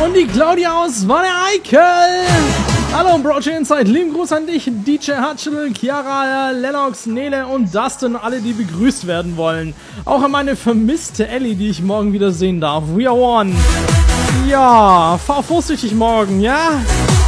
Und die Claudia aus Wanne Eickel. Hallo Broche Insight, lieben Gruß an dich, DJ Hutchel, Chiara, Lennox, Nele und Dustin, alle, die begrüßt werden wollen. Auch an meine vermisste Ellie, die ich morgen wieder sehen darf. We are one. Ja, fahr vorsichtig morgen, ja?